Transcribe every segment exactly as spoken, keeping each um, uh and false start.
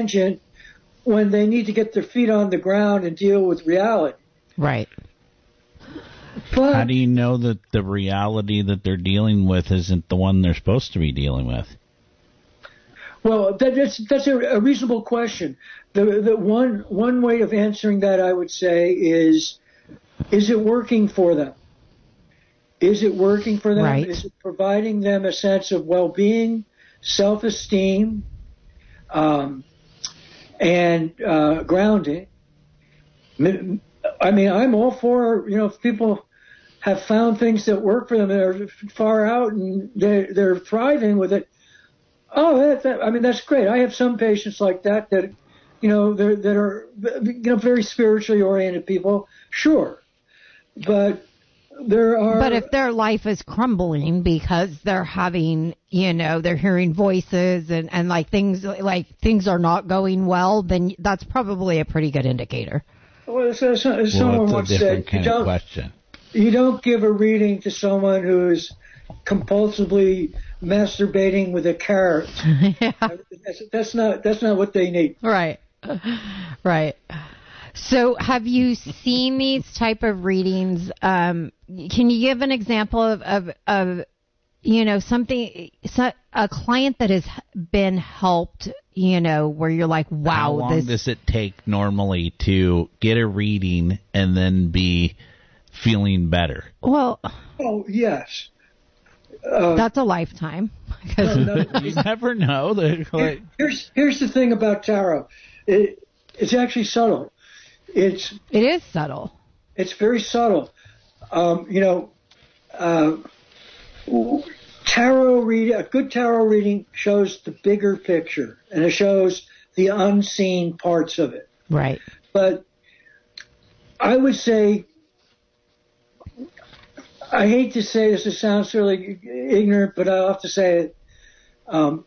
tangent when they need to get their feet on the ground and deal with reality. Right. But, how do you know that the reality that they're dealing with isn't the one they're supposed to be dealing with? Well, that, that's that's a, a reasonable question. The the one one way of answering that, I would say, is is it working for them? Is it working for them? Right. Is it providing them a sense of well-being, self-esteem, um, and uh, grounding? I mean, I'm all for, you know, if people have found things that work for them, they're far out and they're, they're thriving with it. Oh, that, that, I mean, that's great. I have some patients like that that, you know, they're, that are, you know, very spiritually oriented people. Sure. But there are. But if their life is crumbling because they're having, you know, they're hearing voices and, and like things, like things are not going well, then that's probably a pretty good indicator. Well, so, so, Well, someone that's once a different said, kind you of don't, question. you don't give a reading to someone who's compulsively masturbating with a carrot. Yeah. That's, that's not that's not what they need. Right. Right. So have you seen these type of readings? Um, can you give an example of, of, of you know, something, so, a client that has been helped, you know, where you're like, wow. How long this... does it take normally to get a reading and then be feeling better? Well, oh, yes. Uh, that's a lifetime. no, no, you never know. Like, here's here's the thing about tarot. It, it's actually subtle. It's it is subtle. It's very subtle. Um, you know, uh, tarot read a good tarot reading shows the bigger picture, and it shows the unseen parts of it. Right. But I would say, I hate to say this, it sounds really ignorant, but I'll have to say it. Um,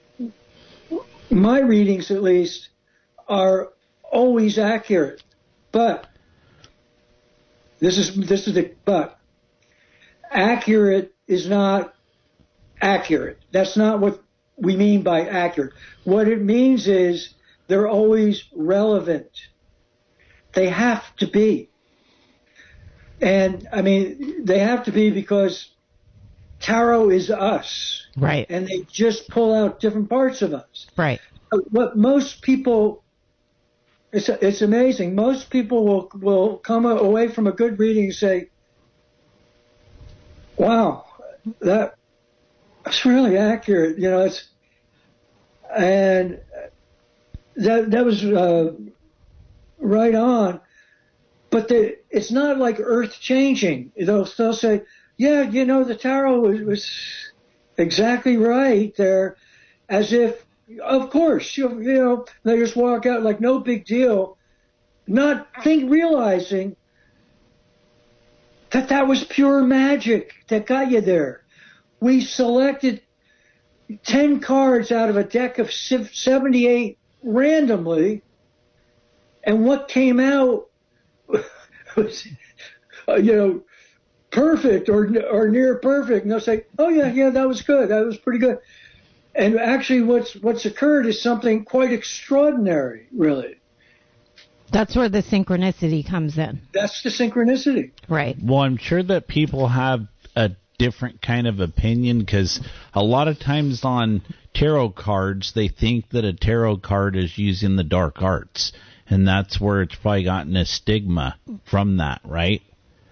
my readings, at least, are always accurate. But this is this is the but. Accurate is not accurate. That's not what we mean by accurate. What it means is they're always relevant. They have to be. And, I mean, they have to be because tarot is us. Right. And they just pull out different parts of us. Right. What most people, it's it's amazing. Most people will will come away from a good reading and say, wow, that that's really accurate. You know, it's, and that that was uh, right on. But they, it's not like earth changing. They'll still say, yeah, you know, the tarot was, was exactly right there, as if, of course, you, you know, they just walk out like no big deal, not think realizing that that was pure magic that got you there. We selected ten cards out of a deck of seventy-eight randomly, and what came out was, uh, you know, perfect or or near perfect. And they'll say, oh, yeah, yeah, that was good. That was pretty good. And actually what's what's occurred is something quite extraordinary, really. That's where the synchronicity comes in. That's the synchronicity. Right. well, I'm sure that people have a different kind of opinion because a lot of times on tarot cards, they think that a tarot card is using the dark arts. And that's where it's probably gotten a stigma from that, right?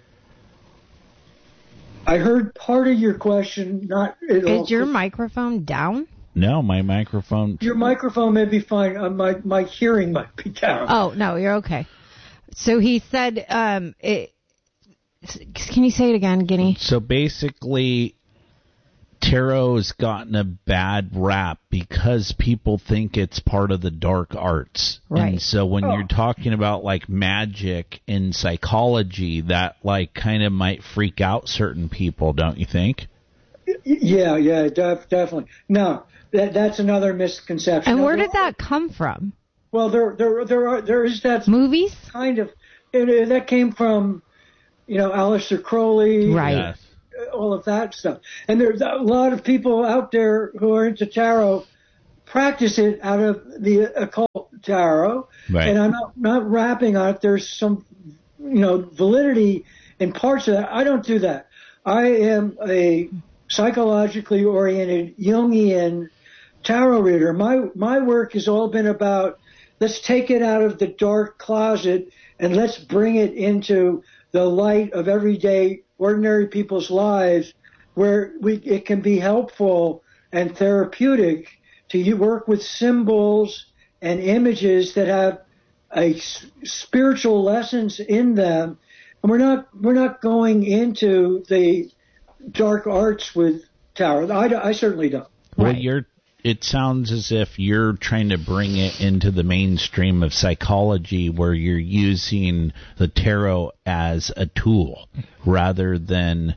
I heard part of your question, not at all. Is your microphone down? No, my microphone... Your microphone may be fine. Uh, my, my hearing might be down. Oh, no, you're okay. So he said, um, it, can you say it again, Guinea? So basically, tarot's gotten a bad rap because people think it's part of the dark arts. Right. And so when Oh. you're talking about like magic and psychology, that like kind of might freak out certain people, don't you think? Yeah, yeah, def- definitely. No, that that's another misconception. And No, where there did that come from? Well, there, there, there are, there is that Movies? kind of, it, that came from, you know, Aleister Crowley, Right. Yes. all of that stuff. And there's a lot of people out there who are into tarot practice it out of the occult tarot, right. and I'm not, not rapping on it. There's some, you know, validity in parts of that. I don't do that. I am a psychologically oriented Jungian tarot reader. My my work has all been about, let's take it out of the dark closet and let's bring it into the light of everyday, ordinary people's lives, where we it can be helpful and therapeutic to work with symbols and images that have a spiritual lessons in them. And we're not we're not going into the dark arts with tarot. I, I certainly don't. Well, Right. you're. It sounds as if you're trying to bring it into the mainstream of psychology, where you're using the tarot as a tool rather than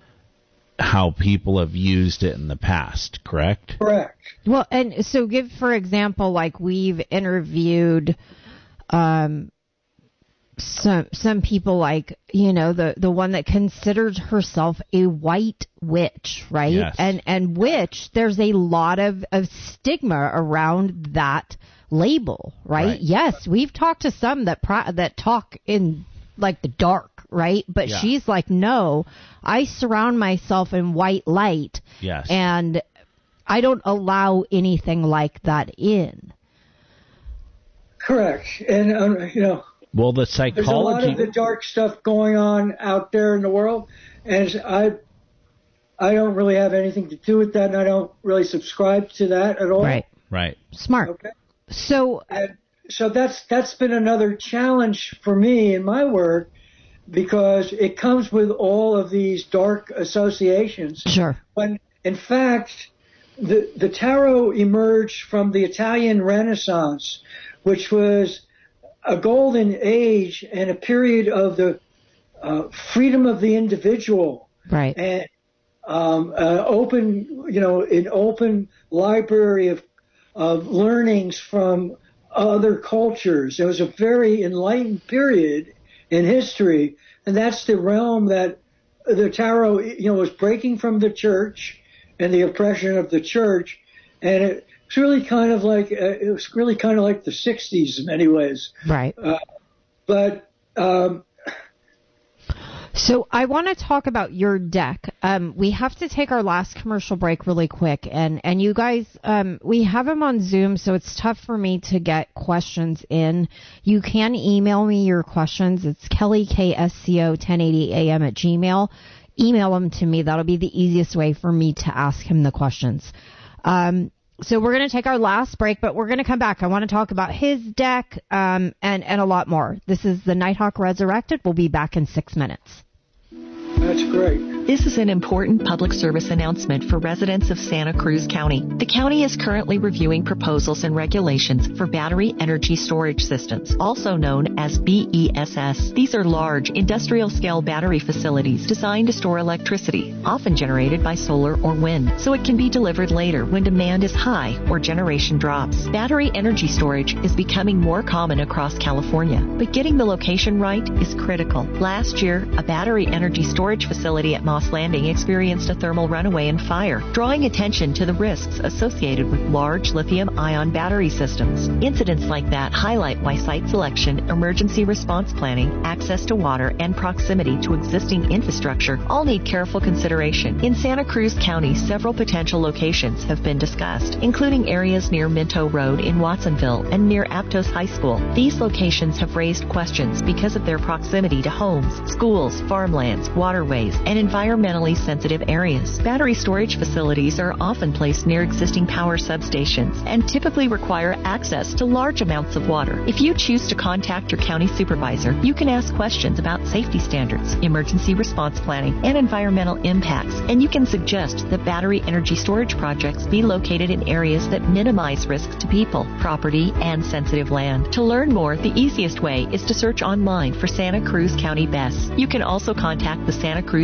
how people have used it in the past. Correct? Correct. Well, and so give, for example, like we've interviewed um, some some people, like, you know, the, the one that considered herself a white witch, right? Yes. And and witch, there's a lot of, of stigma around that label, right? Right. Yes, we've talked to some that pro- that talk in like the dark, right? But Yeah. she's like, no, I surround myself in white light. Yes. And I don't allow anything like that in. Correct. And, um, you know, Well, the there's a lot psychology. of the dark stuff going on out there in the world, and I, I don't really have anything to do with that, and I don't really subscribe to that at all. Right. Right. Smart. Okay. So, And so that's that's been another challenge for me in my work, because it comes with all of these dark associations. sure. When in fact, the the tarot emerged from the Italian Renaissance, which was a golden age and a period of the uh, freedom of the individual, Right. and um, uh, open, you know, an open library of of learnings from other cultures. It was a very enlightened period in history, and that's the realm that the tarot, you know, was breaking from the church and the oppression of the church, and it, it's really kind of like uh, it was really kind of like the sixties in many ways. Right. Uh, but um, So I want to talk about your deck. Um, we have to take our last commercial break really quick, and and you guys, um, we have them on Zoom, so it's tough for me to get questions in. You can email me your questions. It's Kelly K S C O ten eighty A M at Gmail. Email them to me. That'll be the easiest way for me to ask him the questions. Um, so we're going to take our last break, but we're going to come back. I want to talk about his deck um, and, and a lot more. This is the Nighthawk Resurrected. We'll be back in six minutes. that's great. This is an important public service announcement for residents of Santa Cruz County. The county is currently reviewing proposals and regulations for battery energy storage systems, also known as B E S S. These are large, industrial-scale battery facilities designed to store electricity, often generated by solar or wind, so it can be delivered later when demand is high or generation drops. Battery energy storage is becoming more common across California, but getting the location right is critical. Last year, a battery energy storage facility at Moss Landing experienced a thermal runaway and fire, drawing attention to the risks associated with large lithium-ion battery systems. Incidents like that highlight why site selection, emergency response planning, access to water, and proximity to existing infrastructure all need careful consideration. In Santa Cruz County, several potential locations have been discussed, including areas near Minto Road in Watsonville and near Aptos High School. These locations have raised questions because of their proximity to homes, schools, farmlands, waterways, and environmentally sensitive areas. Battery storage facilities are often placed near existing power substations and typically require access to large amounts of water. If you choose to contact your county supervisor, you can ask questions about safety standards, emergency response planning, and environmental impacts, and you can suggest that battery energy storage projects be located in areas that minimize risks to people, property, and sensitive land. To learn more, the easiest way is to search online for Santa Cruz County B E S. You can also contact the Santa Cruz County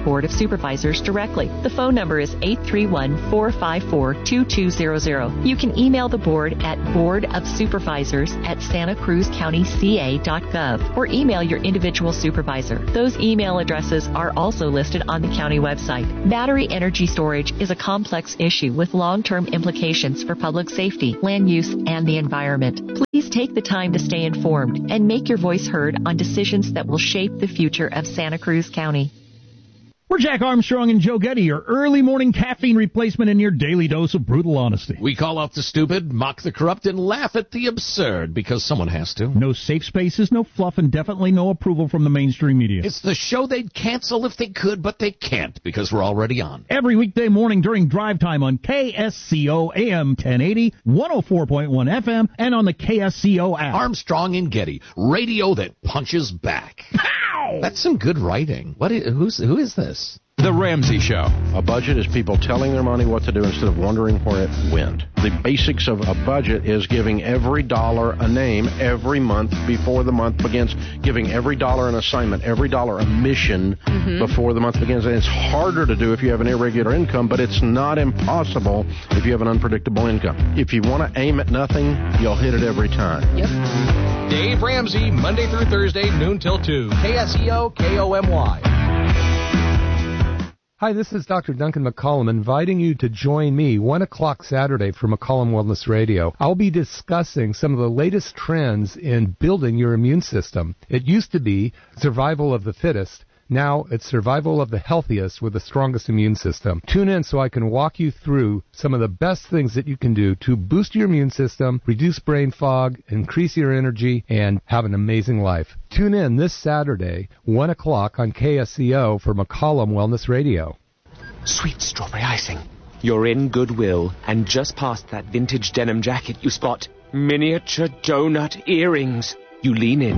Board of Supervisors directly. The phone number is eight three one, four five four, two two zero zero. You can email the board at board of supervisors at santa cruz county c a dot gov or email your individual supervisor. Those email addresses are also listed on the county website. Battery energy storage is a complex issue with long-term implications for public safety, land use, and the environment. Please take the time to stay informed and make your voice heard on decisions that will shape the future of Santa Cruz County. We're Jack Armstrong and Joe Getty, your early morning caffeine replacement and your daily dose of brutal honesty. We call out the stupid, mock the corrupt, and laugh at the absurd because someone has to. No safe spaces, no fluff, and definitely no approval from the mainstream media. It's the show they'd cancel if they could, but they can't because we're already on. Every weekday morning during drive time on K S C O A M ten eighty, one oh four point one F M, and on the K S C O app. Armstrong and Getty, radio that punches back. Pow! That's some good writing. What is, who's, who is this? The Ramsey Show. A budget is people telling their money what to do instead of wondering where it went. The basics of a budget is giving every dollar a name every month before the month begins, giving every dollar an assignment, every dollar a mission mm-hmm. before the month begins. And it's harder to do if you have an irregular income, but it's not impossible if you have an unpredictable income. If you want to aim at nothing, you'll hit it every time. Yep. Dave Ramsey, Monday through Thursday, noon till two. K S E O K O M Y. Hi, this is Doctor Duncan McCollum inviting you to join me one o'clock Saturday for McCollum Wellness Radio. I'll be discussing some of the latest trends in building your immune system. It used to be survival of the fittest. Now it's survival of the healthiest with the strongest immune system. Tune in so I can walk you through some of the best things that you can do to boost your immune system, reduce brain fog, increase your energy, and have an amazing life. Tune in this Saturday, one o'clock on K S C O for McCollum Wellness Radio. Sweet strawberry icing. You're in Goodwill, and just past that vintage denim jacket you spot miniature donut earrings. You lean in.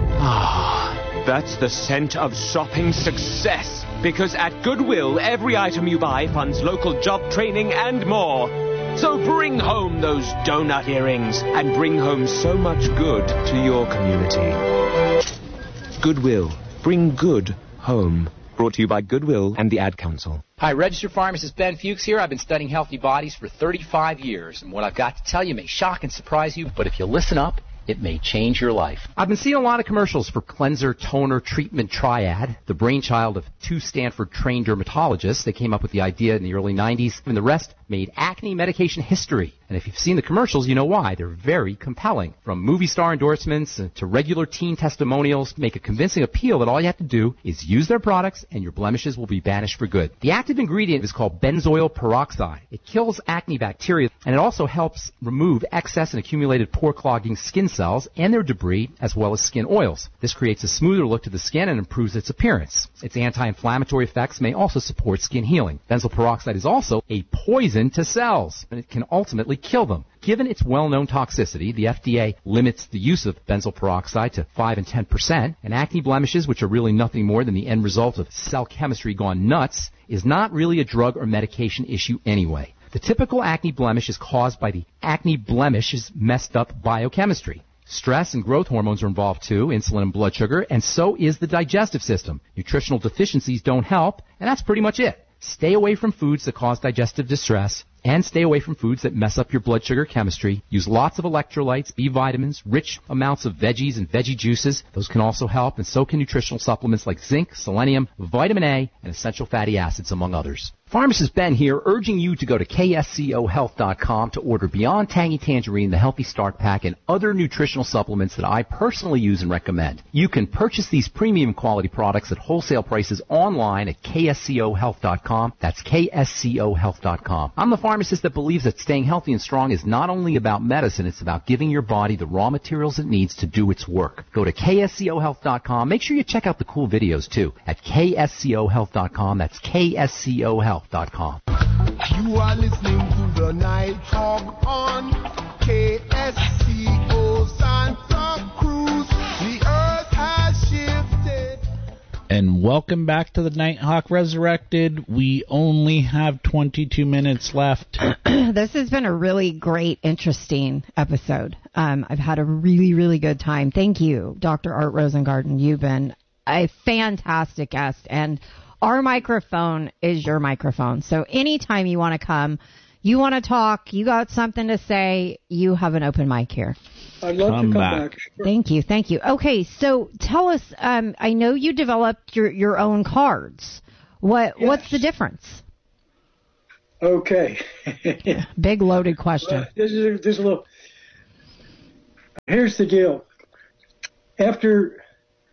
Ah. That's the scent of shopping success. Because at Goodwill, every item you buy funds local job training and more. So bring home those donut earrings and bring home so much good to your community. Goodwill. Bring good home. Brought to you by Goodwill and the Ad Council. Hi, registered pharmacist Ben Fuchs here. I've been studying healthy bodies for thirty-five years. And what I've got to tell you may shock and surprise you, but if you listen up, it may change your life. I've been seeing a lot of commercials for Cleanser Toner Treatment Triad, the brainchild of two Stanford-trained dermatologists. They came up with the idea in the early nineties, and the rest made acne medication history. And if you've seen the commercials, you know why. They're very compelling. From movie star endorsements to regular teen testimonials, make a convincing appeal that all you have to do is use their products and your blemishes will be banished for good. The active ingredient is called benzoyl peroxide. It kills acne bacteria, and it also helps remove excess and accumulated pore-clogging skin cells and their debris, as well as skin oils. This creates a smoother look to the skin and improves its appearance. Its anti-inflammatory effects may also support skin healing. Benzoyl peroxide is also a poison to cells, and it can ultimately kill them. Given its well-known toxicity, the F D A limits the use of benzoyl peroxide to five and ten percent, and acne blemishes, which are really nothing more than the end result of cell chemistry gone nuts, is not really a drug or medication issue anyway. The typical acne blemish is caused by the acne blemish's messed up biochemistry. Stress and growth hormones are involved too, insulin and blood sugar, and so is the digestive system. Nutritional deficiencies don't help, and that's pretty much it. Stay away from foods that cause digestive distress, and stay away from foods that mess up your blood sugar chemistry. Use lots of electrolytes, B vitamins, rich amounts of veggies and veggie juices. Those can also help, and so can nutritional supplements like zinc, selenium, vitamin A, and essential fatty acids, among others. Pharmacist Ben here, urging you to go to K S C O health dot com to order Beyond Tangy Tangerine, the Healthy Start Pack, and other nutritional supplements that I personally use and recommend. You can purchase these premium quality products at wholesale prices online at K S C O health dot com. That's K S C O health dot com. I'm the pharmacist that believes that staying healthy and strong is not only about medicine, it's about giving your body the raw materials it needs to do its work. Go to K S C O health dot com. Make sure you check out the cool videos too at K S C O health dot com. That's K S C O health dot com. You are listening to the Night Talk on K S C O Santa Cruz. The earth has shifted. And welcome back to the Nighthawk Resurrected. We only have twenty-two minutes left. This has been a really great, interesting episode. Um, I've had a really, really good time. Thank you, Doctor Art Rosengarten. You've been a fantastic guest, and our microphone is your microphone. So anytime you want to come, you want to talk, you got something to say, you have an open mic here. I'd love Come to come back. back. Sure. Thank you. Thank you. Okay. So tell us, um, I know you developed your, your own cards. What, Yes. what's the difference? Okay. Big loaded question. Well, this is this is a little. Here's the deal. After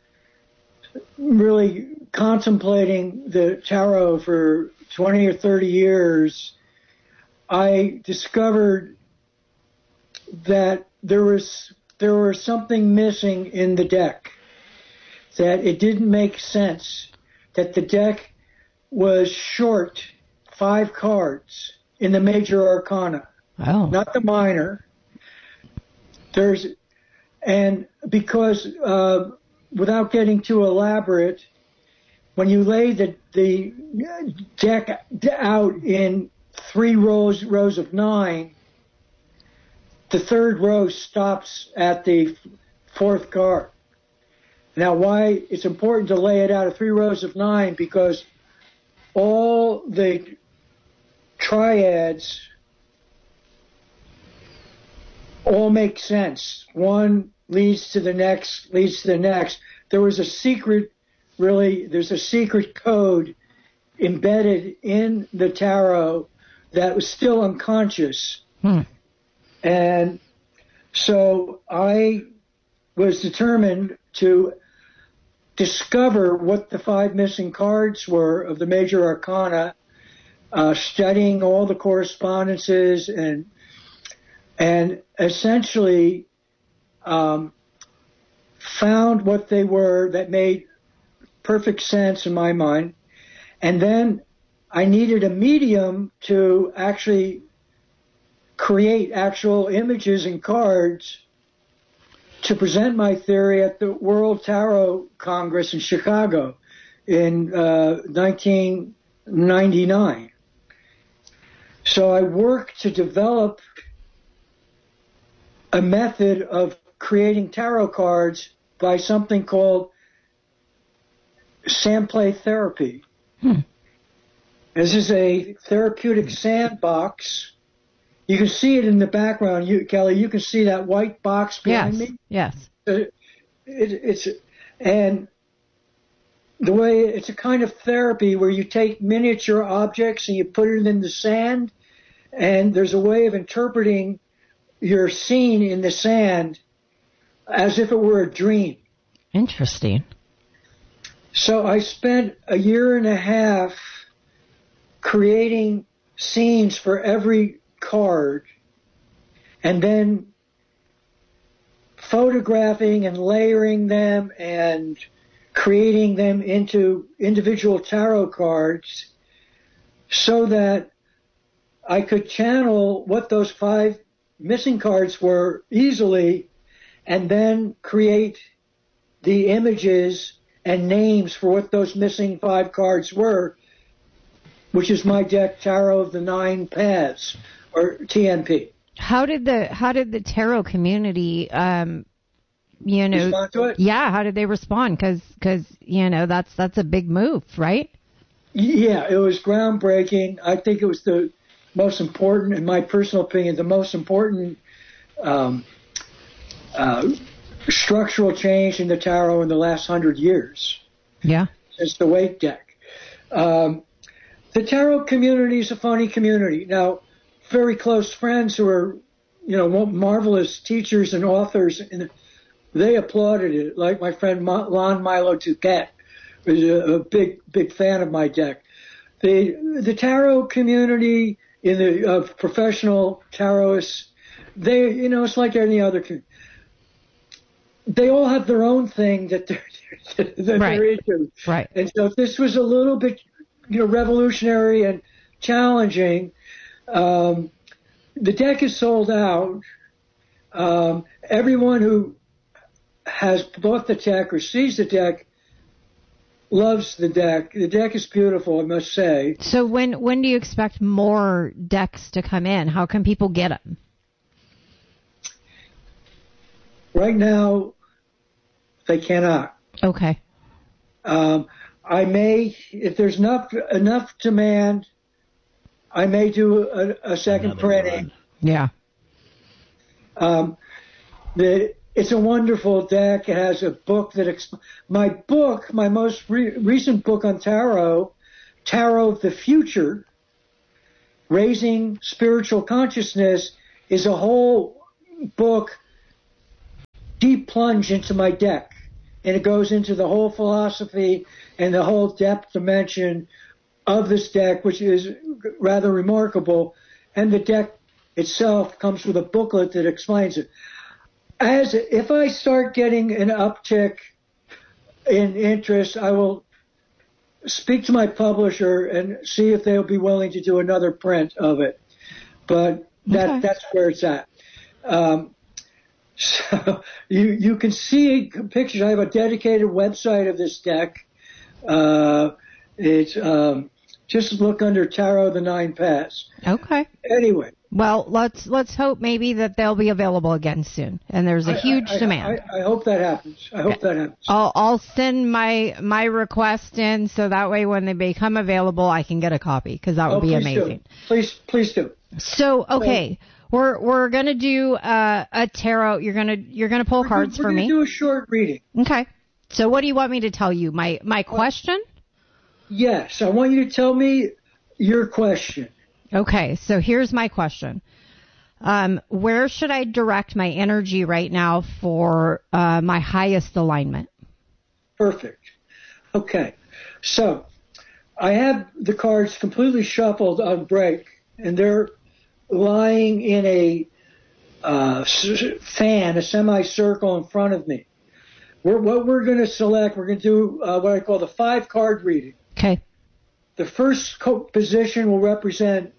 really contemplating the tarot for twenty or thirty years, I discovered that there was there was something missing in the deck. That it didn't make sense. That the deck was short five cards in the major arcana, oh. not the minor. There's, and because uh, without getting too elaborate, when you lay the the deck out in three rows rows of nine, the third row stops at the fourth card. Now, why it's important to lay it out of three rows of nine, because all the triads all make sense. One leads to the next, leads to the next. There was a secret, really, there's a secret code embedded in the tarot that was still unconscious. Hmm. And so I was determined to discover what the five missing cards were of the major arcana, uh, studying all the correspondences and and essentially um, found what they were that made perfect sense in my mind. And then I needed a medium to actually create actual images and cards to present my theory at the World Tarot Congress in Chicago in uh, nineteen ninety-nine. So I worked to develop a method of creating tarot cards by something called sandplay therapy. Hmm. This is a therapeutic sandbox. You can see it in the background, you, Kelly. You can see that white box behind Yes. me. Yes. It, it, it's and the way it's a kind of therapy where you take miniature objects and you put it in the sand, and there's a way of interpreting your scene in the sand as if it were a dream. Interesting. So I spent a year and a half creating scenes for every card, and then photographing and layering them and creating them into individual tarot cards so that I could channel what those five missing cards were easily, and then create the images and names for what those missing five cards were, which is my deck, Tarot of the Nine Paths, or T N P. How did the how did the tarot community, um, you know, Respond to it? yeah, how did they respond? Because because you know that's that's a big move, right? Yeah, it was groundbreaking. I think it was the most important, in my personal opinion, the most important um, uh, structural change in the tarot in the last hundred years. Yeah, It's the Wake deck. Um, the tarot community is a funny community. Now, very close friends who are, you know, marvelous teachers and authors, and they applauded it. Like my friend Lon Milo Duquette was a, a big, big fan of my deck. The the tarot community in the uh, professional tarotists, they, you know, it's like any other community. They all have their own thing that they're, that right. they're into. Right. And so if this was a little bit, you know, revolutionary and challenging, um, the deck is sold out. Um, everyone who has bought the deck or sees the deck loves the deck. The deck is beautiful, I must say. So when when do you expect more decks to come in? How can people get them? Right now, they cannot. Okay. Um, I may, if there's enough enough demand, I may do a, a second Another printing. one. Yeah. Um, the, it's a wonderful deck. It has a book that exp- my book, my most re- recent book on tarot, Tarot of the Future, Raising Spiritual Consciousness, is a whole book, deep plunge into my deck. And it goes into the whole philosophy and the whole depth dimension of this deck, which is rather remarkable. And the deck itself comes with a booklet that explains it. As if I start getting an uptick in interest, I will speak to my publisher and see if they'll be willing to do another print of it. But that Okay. that's where it's at. Um, so you you can see pictures. I have a dedicated website of this deck. Uh, it's um, just look under Tarot of the Nine Paths. Okay. Anyway. Well, let's let's hope maybe that they'll be available again soon. And there's a I- huge I, demand. I, I hope that happens. I hope that happens. I'll I'll send my my request in so that way when they become available I can get a copy because that would Oh, be please amazing. Do. Please, please do. So okay, we're we're gonna do uh, a tarot. You're gonna you're gonna pull cards we're for gonna me. do a short reading. Okay. So what do you want me to tell you? My my question? Yes, I want you to tell me your question. Okay. So here's my question. Um, where should I direct my energy right now for uh, my highest alignment? Perfect. Okay. So I have the cards completely shuffled on break, and they're lying in a uh, s- fan, a semicircle in front of me. We're, what we're going to select, we're going to do uh, what I call the five card reading. Okay. The first co- position will represent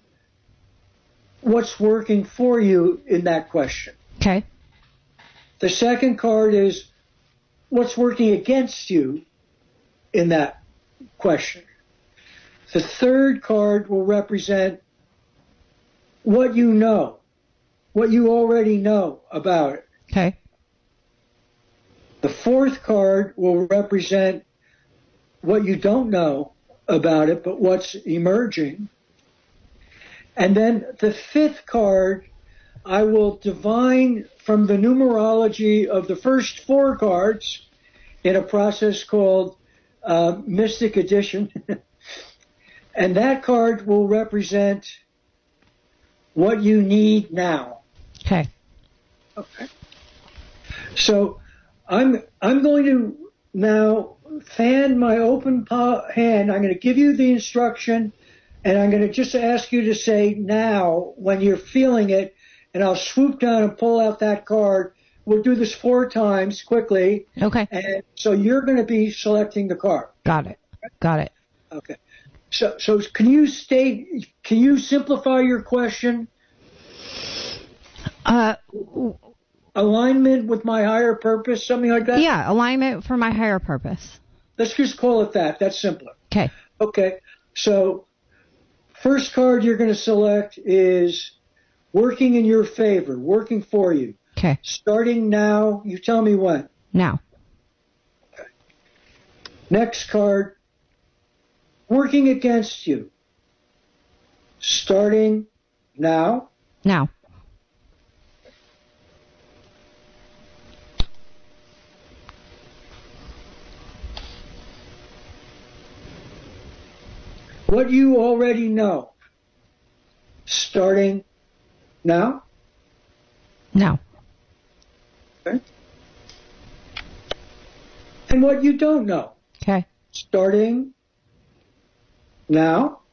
what's working for you in that question. Okay. The second card is what's working against you in that question. The third card will represent what you know, what you already know about it. Okay. The fourth card will represent what you don't know about it, but what's emerging. And then the fifth card, I will divine from the numerology of the first four cards in a process called uh, Mystic Addition. And that card will represent what you need now. Okay. Okay. So I'm I'm going to now fan my open paw hand. I'm going to give you the instruction, and I'm going to just ask you to say now when you're feeling it, and I'll swoop down and pull out that card. We'll do this four times quickly. Okay. And so you're going to be selecting the card. Got it. Got it. Okay. So so can you state? Can you simplify your question? Uh. Alignment with my higher purpose, something like that? Yeah, alignment for my higher purpose. Let's just call it that. That's simpler. Okay. Okay. So, first card you're going to select is working in your favor, working for you. Okay. Starting now. You tell me when. Now. Okay. Next card, working against you. Starting now. Now. What you already know. Starting now. Now. Okay. And what you don't know. Okay. Starting now.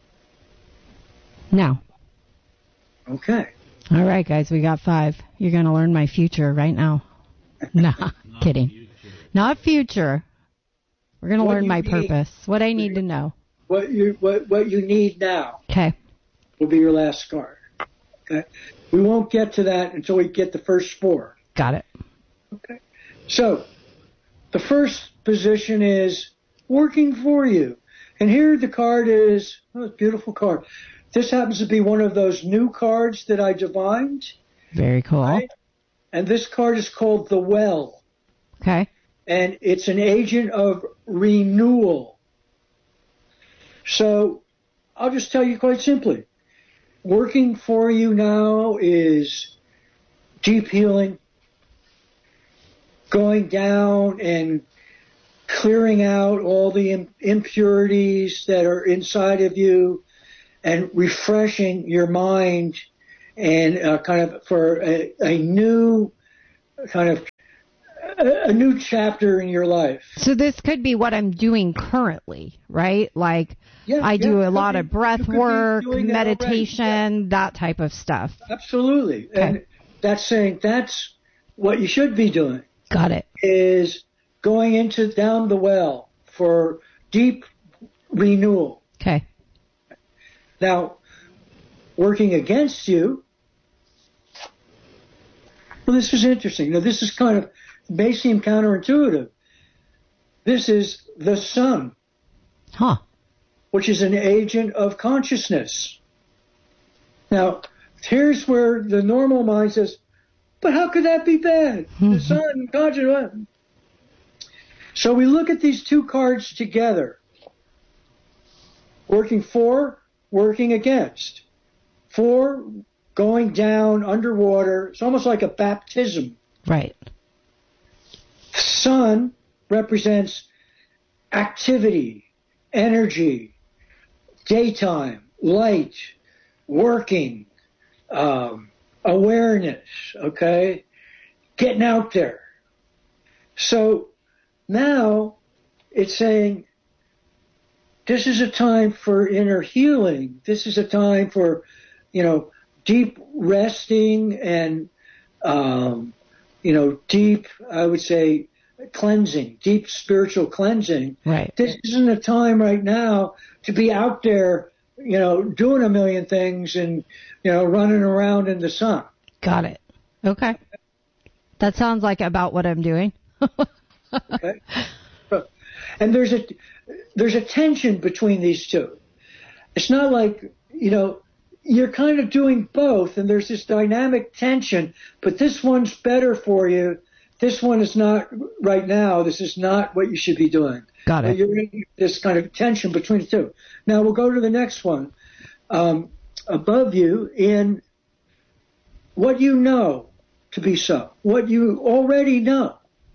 Now. Okay. All right, guys, we got five. You're going to learn my future right now. Nah, kidding. Future. Not future. We're going to learn my need, purpose. What I need to know. What you what what you need now. Okay. Will be your last card. Okay. We won't get to that until we get the first four. Got it. Okay. So, the first position is working for you. And here the card is, oh, it's a beautiful card. This happens to be one of those new cards that I divined. Very cool. Right? And this card is called the Well. Okay. And it's an agent of renewal. So I'll just tell you quite simply, working for you now is deep healing, going down and clearing out all the impurities that are inside of you and refreshing your mind and uh, kind of for a, a new kind of a, a new chapter in your life. So this could be what I'm doing currently, right? Like yeah, I do yeah, a lot be, of breath work, meditation, that, yeah. that type of stuff. Absolutely. Okay. And that's saying that's what you should be doing. Got it. Is going into down the well for deep renewal. Okay. Now, working against you, well, this is interesting. Now, this is kind of, may seem counterintuitive. This is the sun. Huh. Which is an agent of consciousness. Now, here's where the normal mind says, but how could that be bad? Mm-hmm. The sun, consciousness. So we look at these two cards together. Working for, working against. For, going down underwater. It's almost like a baptism. Right. Sun represents activity, energy, daytime, light, working, um, awareness, okay? Getting out there. So now it's saying this is a time for inner healing. This is a time for, you know, deep resting and, um, you know, deep, I would say, cleansing, deep spiritual cleansing. Right. This isn't a time right now to be out there, you know, doing a million things and, you know, running around in the sun. Got it. Okay. That sounds like about what I'm doing. Okay. And there's a there's a tension between these two. It's not like, you know, you're kind of doing both and there's this dynamic tension, but this one's better for you. This one is not right now. This is not what you should be doing. Got it. You're in this kind of tension between the two. Now we'll go to the next one. Um, above you in what you know to be so, what you already know.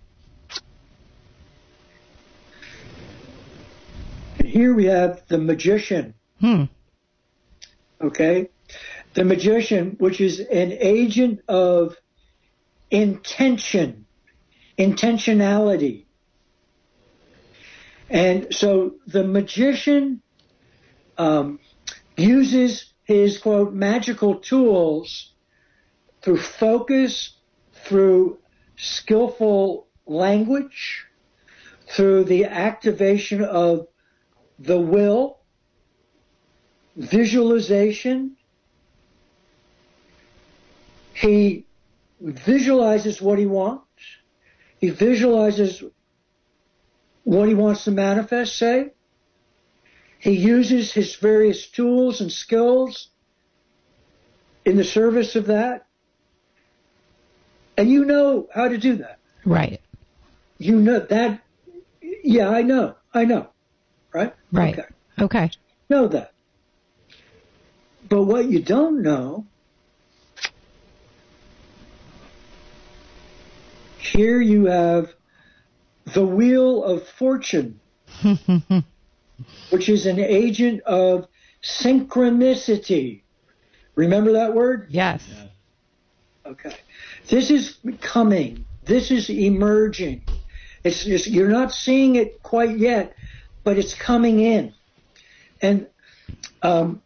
And here we have the magician. Hmm. Okay? The magician, which is an agent of intention, intentionality. And so the magician um, uses his, quote, magical tools through focus, through skillful language, through the activation of the will, visualization. He visualizes what he wants. He visualizes what he wants to manifest, say. He uses his various tools and skills in the service of that. And you know how to do that. Right. You know that. Yeah, I know. I know. Right? Right. Okay. Okay. Know that. But what you don't know, here you have the Wheel of Fortune, which is an agent of synchronicity. Remember that word? Yes. Okay. This is coming. This is emerging. It's just, you're not seeing it quite yet, but it's coming in. And um,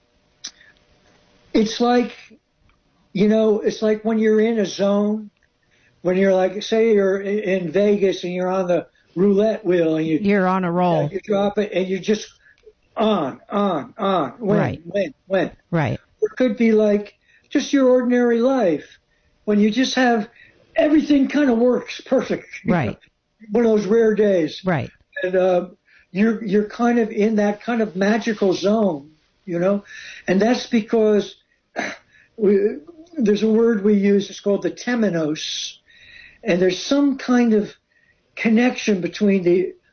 it's like, you know, it's like when you're in a zone, when you're like, say you're in Vegas and you're on the roulette wheel and you, you're on a roll. You drop it and you're just on, on, on, win, right. win, win. Right. It could be like just your ordinary life when you just have everything kind of works perfect. Right. One of those rare days. Right. And uh, you're you're kind of in that kind of magical zone, you know, and that's because we, there's a word we use. It's called the temenos, and there's some kind of connection between the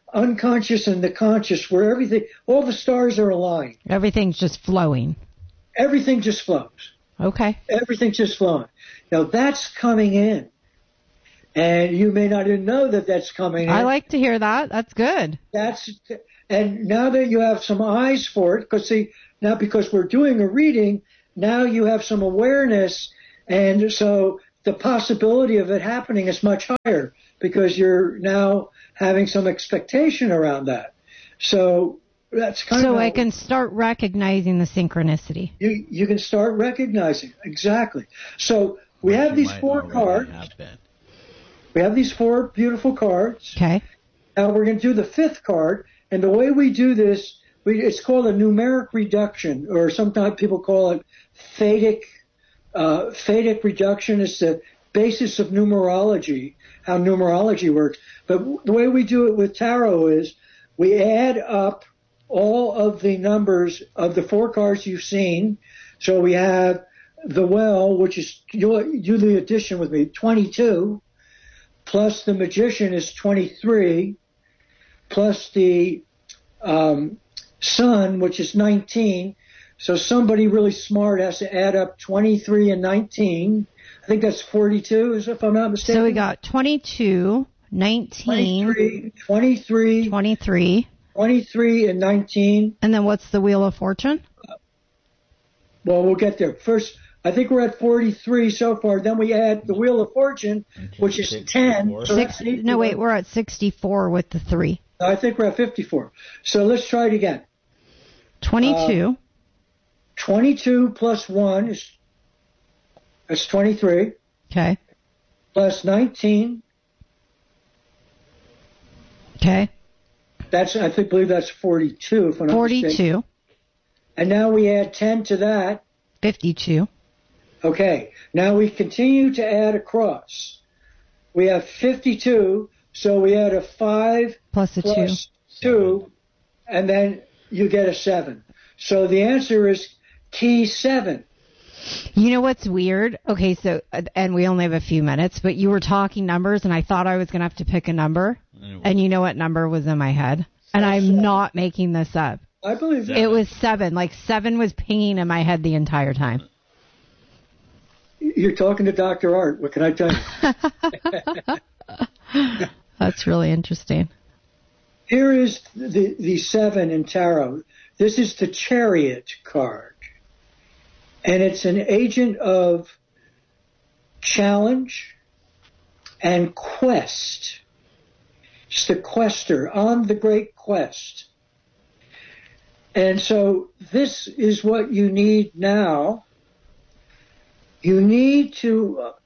unconscious and the conscious, where everything, all the stars are aligned. Everything's just flowing. Everything just flows. Okay. Everything's just flowing. Now that's coming in. And you may not even know that that's coming in. I like to hear that. That's good. That's, and now that you have some eyes for it, because see, now because we're doing a reading, now you have some awareness, and so the possibility of it happening is much higher because you're now having some expectation around that. So that's kind so of... So I can start recognizing the synchronicity. You, you can start recognizing, exactly. So we have these four cards. We have these four beautiful cards. Okay. Now we're going to do the fifth card, and the way we do this, we, it's called a numeric reduction, or sometimes people call it Vedic, uh, Vedic reduction. It's the basis of numerology, how numerology works. But the way we do it with tarot is we add up all of the numbers of the four cards you've seen. So we have the well, which is, you'll do the addition with me, twenty-two. Plus the magician is twenty-three, plus the um, sun, which is nineteen. So somebody really smart has to add up twenty-three and nineteen. I think that's forty-two, if I'm not mistaken. So we got twenty-two, nineteen, twenty-three, twenty-three, twenty-three, twenty-three and nineteen. And then what's the Wheel of Fortune? Well, we'll get there. First, I think we're at forty-three so far. Then we add the Wheel of Fortune, which is ten. So Six, no, wait, we're at sixty-four with the three. I think we're at fifty-four. So let's try it again. twenty-two. Uh, twenty-two plus one is that's twenty-three. Okay. Plus nineteen. Okay. That's I think believe that's forty-two. If I'm not forty-two. Mistaken. And now we add ten to that. fifty-two. Okay. Now we continue to add across. We have fifty-two, so we add a five plus a plus two. two, and then you get a seven. So the answer is key seven. You know what's weird? Okay, so, and we only have a few minutes, but you were talking numbers, and I thought I was going to have to pick a number. And you know what number was in my head? And I'm seven. not making this up. I believe that. It was seven. Like seven was pinging in my head the entire time. You're talking to Doctor Art. What can I tell you? That's really interesting. Here is the, the seven in tarot. This is the Chariot card. And it's an agent of challenge and quest. It's the quester, on the great quest. And so this is what you need now. You need to uh,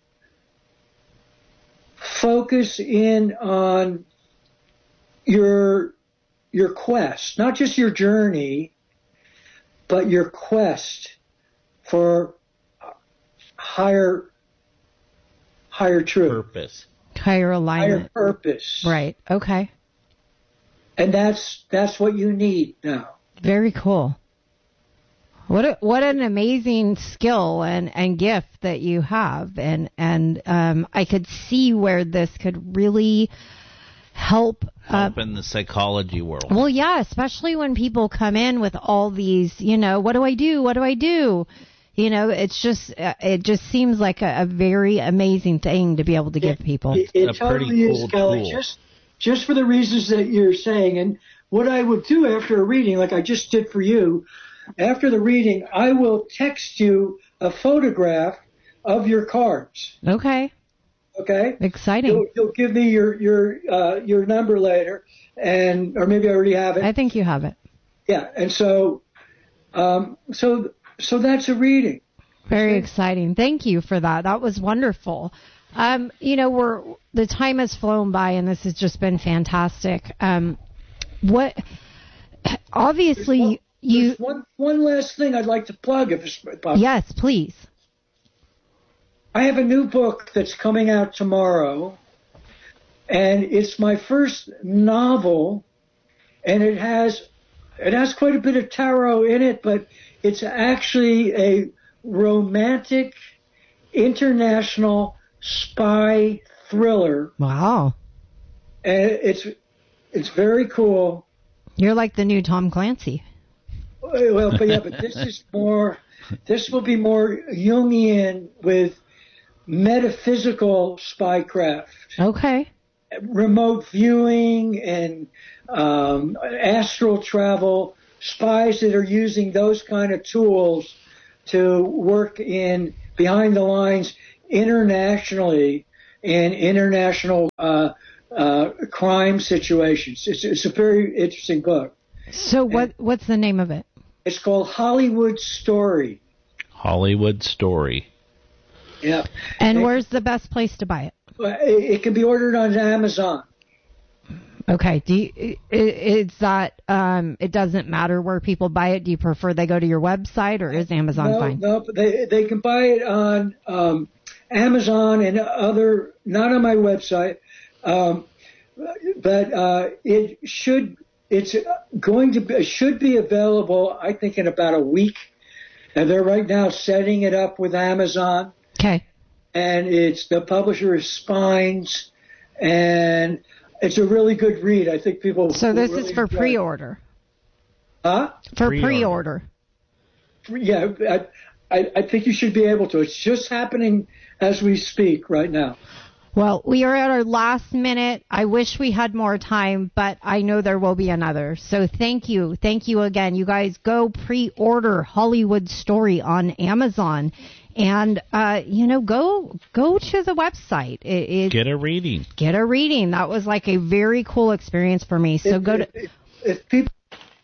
focus in on your your quest, not just your journey, but your quest for higher higher truth. Purpose. Higher alignment. Higher purpose. Right. Okay. And that's that's what you need now. Very cool. What a, what an amazing skill and, and gift that you have, and and um, I could see where this could really help. Help uh, in the psychology world. Well, yeah, especially when people come in with all these, you know, what do I do? What do I do? You know, it's just uh, it just seems like a, a very amazing thing to be able to give people. It, it, it totally is, Kelly. Just just for the reasons that you're saying, and what I would do after a reading, like I just did for you. After the reading, I will text you a photograph of your cards. Okay. Okay. Exciting. You'll, you'll give me your your uh, your number later, and or maybe I already have it. I think you have it. Yeah, and so, um, so so that's a reading. Very exciting. Thank you for that. That was wonderful. Um, you know, we're the time has flown by, and this has just been fantastic. Um, what? Obviously. You, There's one, one last thing I'd like to plug, if it's possible. Yes, please. I have a new book that's coming out tomorrow, and it's my first novel, and it has it has quite a bit of tarot in it, but it's actually a romantic, international spy thriller. Wow. And it's it's very cool. You're like the new Tom Clancy. Well, but yeah, but this is more. This will be more Jungian with metaphysical spycraft. Okay. Remote viewing and um, astral travel. Spies that are using those kind of tools to work in behind the lines internationally in international uh, uh, crime situations. It's, it's a very interesting book. So what and what's the name of it? It's called Hollywood Story. Hollywood Story. Yeah. And, and where's the best place to buy it? It, it can be ordered on Amazon. Okay. Do you, it, it's that um, it doesn't matter where people buy it? Do you prefer they go to your website, or is Amazon no, fine? No, they they can buy it on um, Amazon and other, not on my website, um, but uh, it should it's going to be, it should be available, I think, in about a week. And they're right now setting it up with Amazon. Okay. And it's the publisher is Spines, and it's a really good read. I think people. So this really is for pre-order. Huh? For pre-order. Yeah, I, I, I think you should be able to. It's just happening as we speak right now. Well, we are at our last minute. I wish we had more time, but I know there will be another. So thank you. Thank you again. You guys go pre-order Hollywood Story on Amazon. And, uh, you know, go go to the website. It, it, get a reading. Get a reading. That was like a very cool experience for me. So if, go to... If, if people...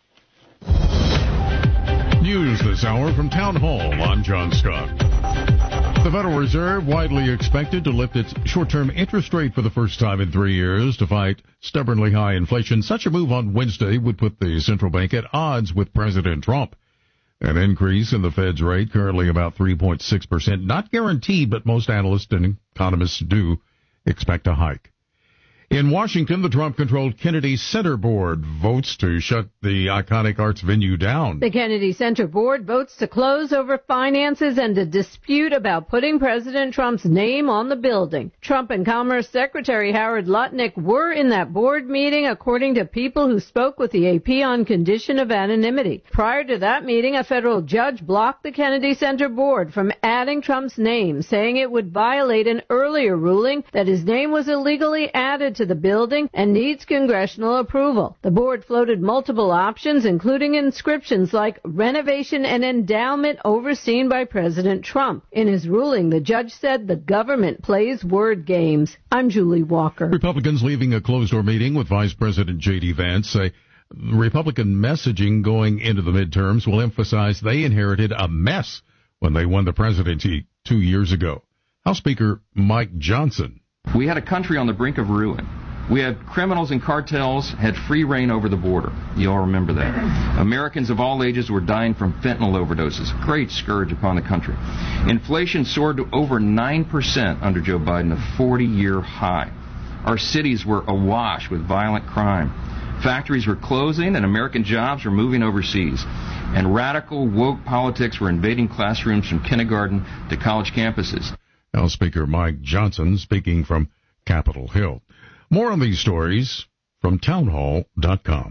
News this hour from Town Hall. I'm John Scott. The Federal Reserve widely expected to lift its short-term interest rate for the first time in three years to fight stubbornly high inflation. Such a move on Wednesday would put the central bank at odds with President Trump. An increase in the Fed's rate, currently about three point six percent, not guaranteed, but most analysts and economists do expect a hike. In Washington, the Trump-controlled Kennedy Center Board votes to shut the iconic arts venue down. The Kennedy Center Board votes to close over finances and a dispute about putting President Trump's name on the building. Trump and Commerce Secretary Howard Lutnick were in that board meeting, according to people who spoke with the A P on condition of anonymity. Prior to that meeting, a federal judge blocked the Kennedy Center Board from adding Trump's name, saying it would violate an earlier ruling that his name was illegally added to the building and needs congressional approval. The board floated multiple options, including inscriptions like renovation and endowment overseen by President Trump. In his ruling, the judge said the government plays word games. I'm Julie Walker. Republicans leaving a closed-door meeting with Vice President J D Vance say Republican messaging going into the midterms will emphasize they inherited a mess when they won the presidency two years ago. House Speaker Mike Johnson. We had a country on the brink of ruin. We had criminals and cartels had free reign over the border. You all remember that. Americans of all ages were dying from fentanyl overdoses, a great scourge upon the country. Inflation soared to over nine percent under Joe Biden, a forty-year high. Our cities were awash with violent crime. Factories were closing and American jobs were moving overseas. And radical, woke politics were invading classrooms from kindergarten to college campuses. House Speaker Mike Johnson speaking from Capitol Hill. More on these stories from townhall dot com.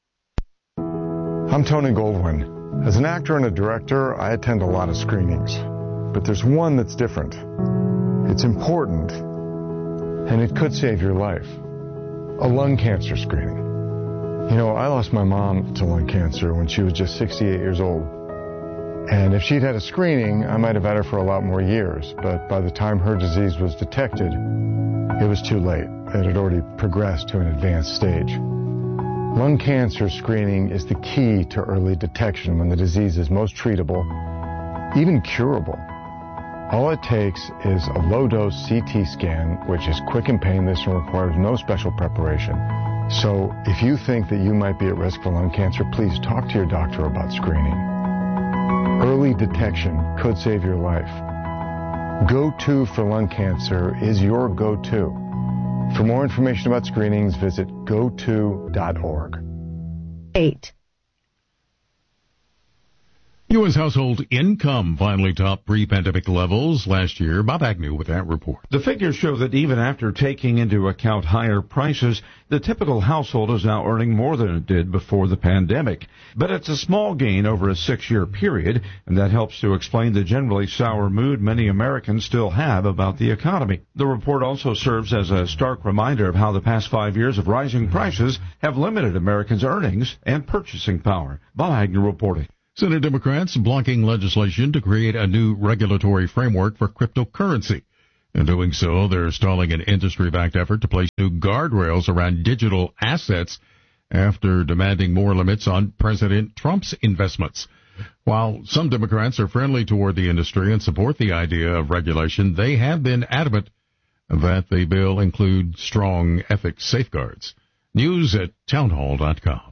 I'm Tony Goldwyn. As an actor and a director, I attend a lot of screenings. But there's one that's different. It's important, and it could save your life. A lung cancer screening. You know, I lost my mom to lung cancer when she was just sixty-eight years old. And if she'd had a screening, I might have had her for a lot more years. But by the time her disease was detected, it was too late. It had already progressed to an advanced stage. Lung cancer screening is the key to early detection when the disease is most treatable, even curable. All it takes is a low-dose C T scan, which is quick and painless and requires no special preparation. So if you think that you might be at risk for lung cancer, please talk to your doctor about screening. Early detection could save your life. Go To for lung cancer is your go-to. For more information about screenings, visit go to dot org. Eight. U S household income finally topped pre-pandemic levels last year. Bob Agnew with that report. The figures show that even after taking into account higher prices, the typical household is now earning more than it did before the pandemic. But it's a small gain over a six-year period, and that helps to explain the generally sour mood many Americans still have about the economy. The report also serves as a stark reminder of how the past five years of rising prices have limited Americans' earnings and purchasing power. Bob Agnew reporting. Senate Democrats blocking legislation to create a new regulatory framework for cryptocurrency. In doing so, they're stalling an industry-backed effort to place new guardrails around digital assets after demanding more limits on President Trump's investments. While some Democrats are friendly toward the industry and support the idea of regulation, they have been adamant that the bill include strong ethics safeguards. News at townhall dot com.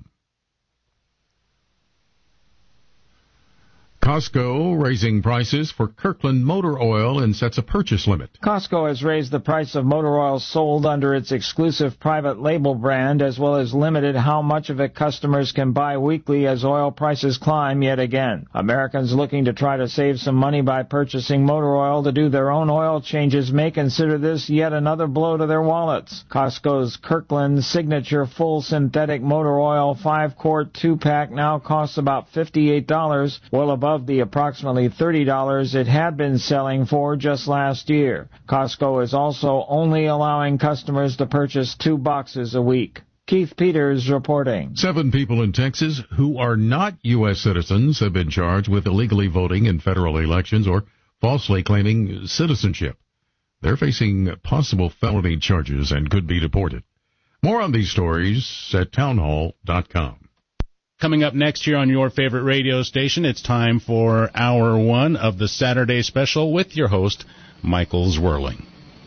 Costco raising prices for Kirkland motor oil and sets a purchase limit. Costco has raised the price of motor oil sold under its exclusive private label brand, as well as limited how much of it customers can buy weekly as oil prices climb yet again. Americans looking to try to save some money by purchasing motor oil to do their own oil changes may consider this yet another blow to their wallets. Costco's Kirkland Signature Full Synthetic Motor Oil five quart two pack now costs about fifty-eight dollars, well above the approximately thirty dollars it had been selling for just last year. Costco is also only allowing customers to purchase two boxes a week. Keith Peters reporting. Seven people in Texas who are not U S citizens have been charged with illegally voting in federal elections or falsely claiming citizenship. They're facing possible felony charges and could be deported. More on these stories at townhall dot com. Coming up next year on your favorite radio station, it's time for hour one of the Saturday special with your host, Michael Zwirling.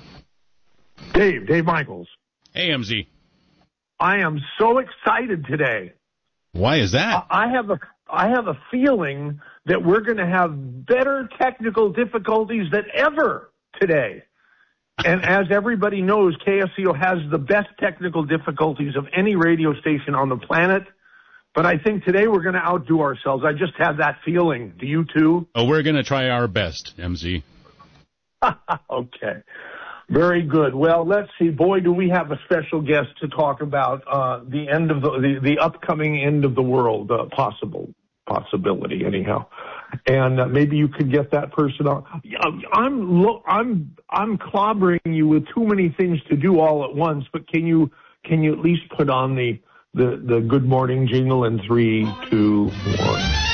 Dave, Dave Michaels. Hey, M Z. I am so excited today. Why is that? I have a, I have a feeling that we're going to have better technical difficulties than ever today. And as everybody knows, K S C O has the best technical difficulties of any radio station on the planet. But I think today we're going to outdo ourselves. I just have that feeling. Do you too? Oh, we're going to try our best, M Z. Okay. Very good. Well, let's see. Boy, do we have a special guest to talk about uh, the end of the, the, the upcoming end of the world, uh, possible possibility, anyhow. And uh, maybe you could get that person on. I'm lo- I'm I'm clobbering you with too many things to do all at once. But can you can you at least put on the The, the good morning jingle in three, two, one.